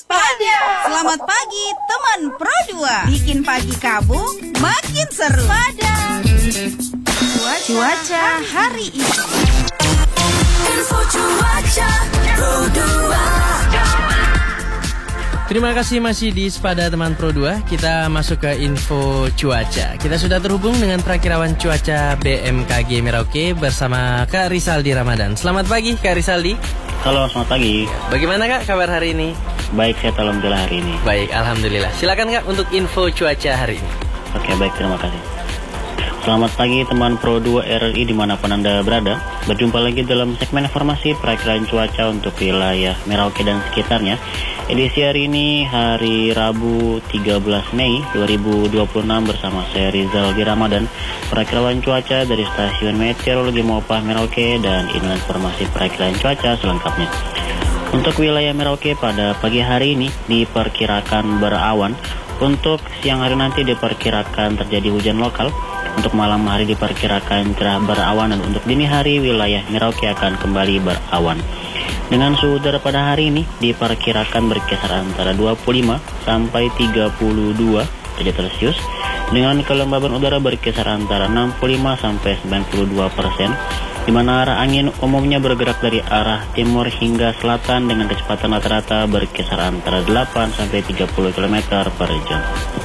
waspada. Selamat pagi teman Pro 2. Bikin pagi kamu makin seru. Waspada. Cuaca hari ini. Info cuaca Pro 2. Terima kasih masih di Sepada Teman Pro 2. Kita masuk ke info cuaca. Kita sudah terhubung dengan Prakirawan Cuaca BMKG Merauke bersama Kak Rizaldi Ramadan. Selamat pagi Kak Rizaldi. Halo, selamat pagi. Bagaimana Kak kabar hari ini? Baik, sehat alhamdulillah hari ini. Baik, alhamdulillah. Silakan Kak untuk info cuaca hari ini. Oke, baik, terima kasih. Selamat pagi teman Pro 2 RRI dimanapun Anda berada. Berjumpa lagi dalam segmen informasi perakiraan cuaca untuk wilayah Merauke dan sekitarnya. Edisi hari ini hari Rabu 13 Mei 2026 bersama saya Rizaldi Ramadan, perakiraan cuaca dari Stasiun Meteorologi Mopah Merauke, dan inilah informasi perakiraan cuaca selengkapnya. Untuk wilayah Merauke pada pagi hari ini diperkirakan berawan. Untuk siang hari nanti diperkirakan terjadi hujan lokal. Untuk malam hari diperkirakan cerah berawan, dan untuk dini hari wilayah Merauke akan kembali berawan. Dengan suhu udara pada hari ini diperkirakan berkisar antara 25 sampai 32 derajat Celcius, dengan kelembaban udara berkisar antara 65 sampai 92%, di mana arah angin umumnya bergerak dari arah timur hingga selatan dengan kecepatan rata-rata berkisar antara 8 sampai 30 km per jam.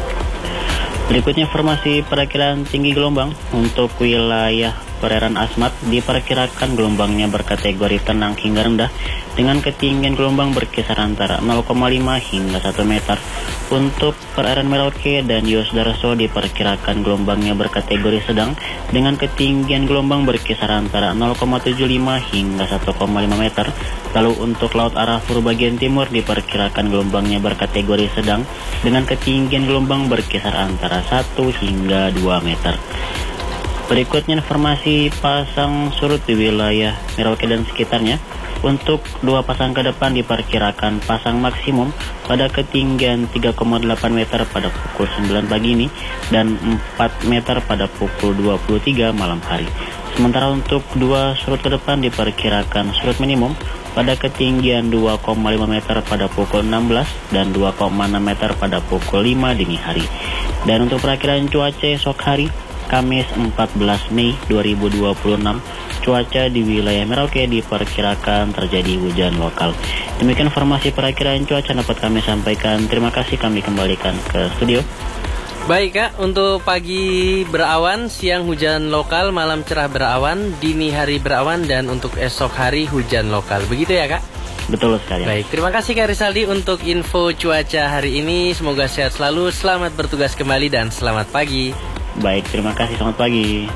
Berikutnya informasi perakiraan tinggi gelombang. Untuk wilayah perairan Asmat diperkirakan gelombangnya berkategori tenang hingga rendah dengan ketinggian gelombang berkisar antara 0,5 hingga 1 meter. Untuk perairan Merauke dan Yosdarso diperkirakan gelombangnya berkategori sedang dengan ketinggian gelombang berkisar antara 0,75 hingga 1,5 meter. Lalu untuk laut Arafur bagian timur diperkirakan gelombangnya berkategori sedang dengan ketinggian gelombang berkisar antara 1 hingga 2 meter. Berikutnya informasi pasang surut di wilayah Merauke dan sekitarnya. Untuk dua pasang ke depan diperkirakan pasang maksimum pada ketinggian 3,8 meter pada pukul 9 pagi ini dan 4 meter pada pukul 23 malam hari. Sementara untuk dua surut ke depan diperkirakan surut minimum pada ketinggian 2,5 meter pada pukul 16 dan 2,6 meter pada pukul 5 dini hari. Dan untuk perakiraan cuaca esok hari Kamis 14 Mei 2026, cuaca di wilayah Merauke diperkirakan terjadi hujan lokal. Demikian informasi perakiraan cuaca dapat kami sampaikan. Terima kasih, kami kembalikan ke studio. Baik Kak, untuk pagi berawan, siang hujan lokal, malam cerah berawan, dini hari berawan, dan untuk esok hari hujan lokal. Begitu ya Kak? Betul sekali. Baik, terima kasih Kak Rizaldi untuk info cuaca hari ini. Semoga sehat selalu, selamat bertugas kembali, dan selamat pagi. Baik, terima kasih, selamat pagi.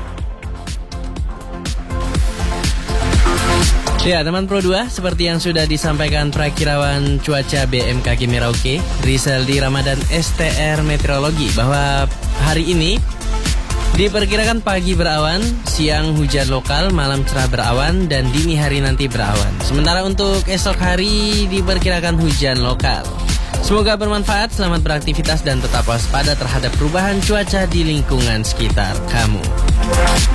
Ya, teman Pro 2, seperti yang sudah disampaikan Prakirawan Cuaca BMKG Merauke, Rizaldi Ramadan STR Meteorologi, bahwa hari ini diperkirakan pagi berawan, siang hujan lokal, malam cerah berawan, dan dini hari nanti berawan. Sementara untuk esok hari diperkirakan hujan lokal. Semoga bermanfaat, selamat beraktivitas, dan tetap waspada terhadap perubahan cuaca di lingkungan sekitar kamu.